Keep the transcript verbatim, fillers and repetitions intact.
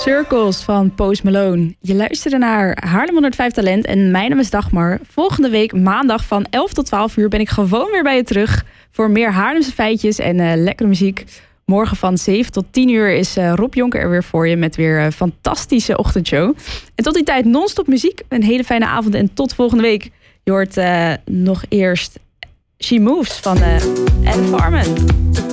Circles van Post Malone. Je luisterde naar Haarlem honderdvijf Talent en mijn naam is Dagmar. Volgende week maandag van elf tot twaalf uur ben ik gewoon weer bij je terug voor meer Haarlemse feitjes en uh, lekkere muziek. Morgen van zeven tot tien uur is uh, Rob Jonker er weer voor je met weer een fantastische ochtendshow. En tot die tijd non-stop muziek. Een hele fijne avond en tot volgende week. Je hoort uh, nog eerst She Moves van uh, Anne Farman.